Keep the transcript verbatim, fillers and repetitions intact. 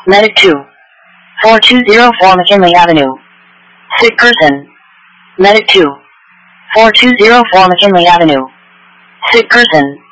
Medic two. four two zero four McKinley Avenue. Sick person. Medic two. four two zero four McKinley Avenue. Sick person.